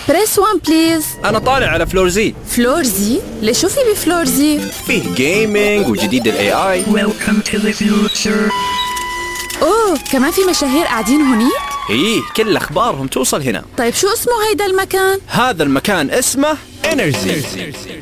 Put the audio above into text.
بريس 1 بليز. أنا طالع على فلور زي. فلور زي؟ ليش شو في بفلور زي؟ فيه جيمينج وجديد ال AI. Welcome to the future. أوه كمان في مشاهير قاعدين هوني؟ إيه كل أخبارهم توصل هنا. طيب شو اسمه هيدا المكان؟ هذا المكان اسمه إنرجي.